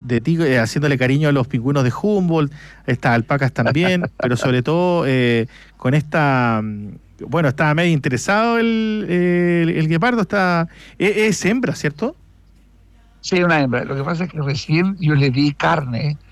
de ti haciéndole cariño a los pingüinos de Humboldt, estas alpacas también, pero sobre todo con esta... Bueno, estaba medio interesado el guepardo, es hembra, ¿cierto? Sí, una hembra. Lo que pasa es que recién yo le di carne